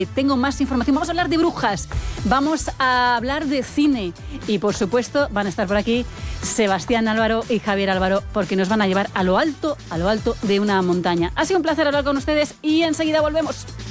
Tengo más información. Vamos a hablar de brujas, vamos a hablar de cine y, por supuesto, van a estar por aquí Sebastián Álvaro y Javier Álvaro, porque nos van a llevar a lo alto de una montaña. Ha sido un placer hablar con ustedes y enseguida volvemos.